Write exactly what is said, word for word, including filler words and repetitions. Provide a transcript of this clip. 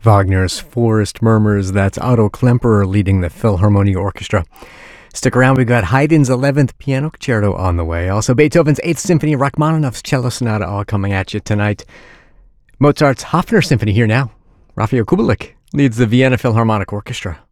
Wagner's Forest Murmurs, that's Otto Klemperer leading the Philharmonia Orchestra. Stick around, we've got Haydn's eleventh Piano Concerto on the way. Also Beethoven's eighth Symphony, Rachmaninoff's Cello Sonata, all coming at you tonight. Mozart's Hofner Symphony here now. Rafael Kubelik leads the Vienna Philharmonic Orchestra.